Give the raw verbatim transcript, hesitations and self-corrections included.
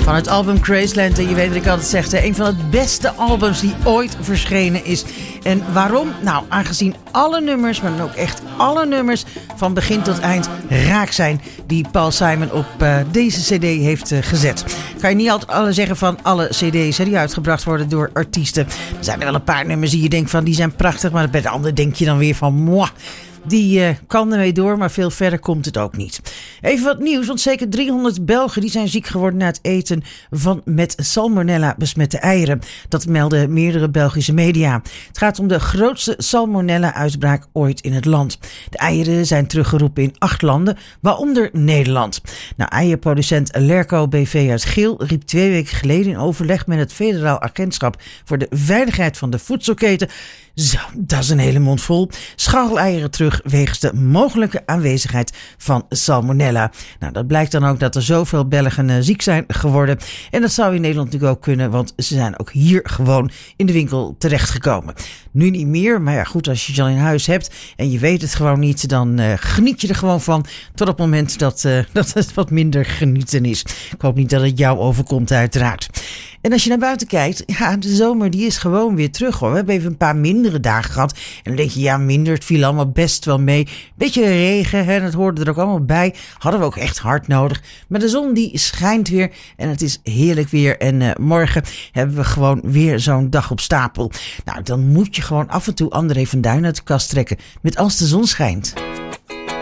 Van het album Graceland. En je weet wat ik altijd zeg, een van de beste albums die ooit verschenen is. En waarom? Nou, aangezien alle nummers, maar dan ook echt alle nummers van begin tot eind raak zijn die Paul Simon op uh, deze cd heeft uh, gezet. Kan je niet altijd alle zeggen van alle cd's hè, die uitgebracht worden door artiesten. Er zijn er wel een paar nummers die je denkt van die zijn prachtig, maar bij de andere denk je dan weer van mwah. Die uh, kan ermee door, maar veel verder komt het ook niet. Even wat nieuws, want zeker driehonderd Belgen die zijn ziek geworden na het eten van met salmonella besmette eieren. Dat melden meerdere Belgische media. Het gaat om de grootste salmonella-uitbraak ooit in het land. De eieren zijn teruggeroepen in acht landen, waaronder Nederland. Nou, eierproducent Lerco B V uit Geel riep twee weken geleden in overleg met het Federaal Agentschap voor de Veiligheid van de Voedselketen. Zo, dat is een hele mond vol. Schaal-eieren terug wegens de mogelijke aanwezigheid van salmonella. Nou, dat blijkt dan ook dat er zoveel Belgen uh, ziek zijn geworden. En dat zou in Nederland natuurlijk ook kunnen, want ze zijn ook hier gewoon in de winkel terechtgekomen. Nu niet meer, maar ja goed, als je het al in huis hebt en je weet het gewoon niet, dan uh, geniet je er gewoon van tot op het moment dat, uh, dat het wat minder genieten is. Ik hoop niet dat het jou overkomt uiteraard. En als je naar buiten kijkt, ja, de zomer die is gewoon weer terug hoor. We hebben even een paar mindere dagen gehad. En dan denk je, ja minder, het viel allemaal best wel mee. Beetje regen, hè, dat hoorde er ook allemaal bij. Hadden we ook echt hard nodig. Maar de zon die schijnt weer en het is heerlijk weer. En uh, morgen hebben we gewoon weer zo'n dag op stapel. Nou, dan moet je gewoon af en toe André van Duin uit de kast trekken. Met Als de zon schijnt.